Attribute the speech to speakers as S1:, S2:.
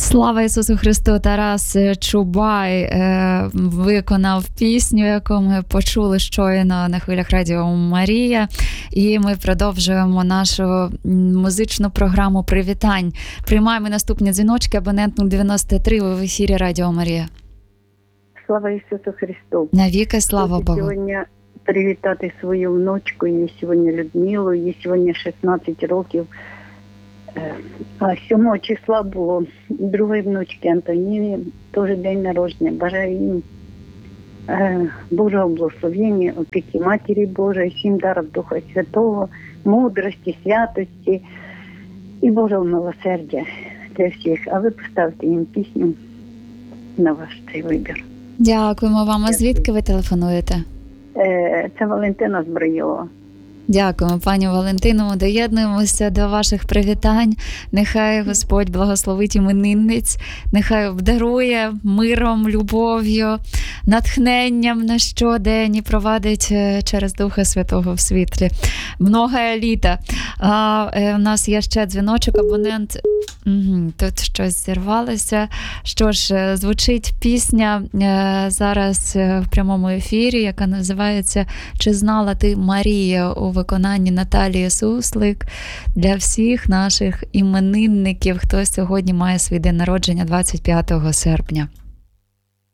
S1: Слава Ісусу Христу! Тарас Чубай виконав пісню, яку ми почули щойно на хвилях Радіо Марія. І ми продовжуємо нашу музичну програму привітань. Приймаємо наступні дзвіночки. Абонент 093, ви в ефірі Радіо Марія.
S2: Слава Ісусу Христу!
S1: Навіки слава Богу!
S2: Сьогодні привітати свою внучку, їй сьогодні Людмилу, їй сьогодні 16 років. А 7 числа було другої внучки Антоніни, теж день народження. Бажаю їм Божого благословення, опіки Матері Божої, всім дарів Духа Святого, мудрості, святості і Божого милосердя для всіх. А ви поставте їм пісню на ваш цей вибір.
S1: Дякуємо вам. А звідки ви телефонуєте?
S2: Це Валентина Зброєва.
S1: Дякуємо, пані Валентино. Доєднуємося до ваших привітань. Нехай Господь благословить іменинниць, нехай обдарує миром, любов'ю, натхненням на щодень і провадить через Духа Святого в світлі. Многое літа. У нас є ще дзвіночок, абонент. Тут щось зірвалося. Що ж, звучить пісня зараз в прямому ефірі, яка називається «Чи знала ти, Марія?» у виконанні Наталії Суслик для всіх наших іменинників, хто сьогодні має свій день народження 25 серпня.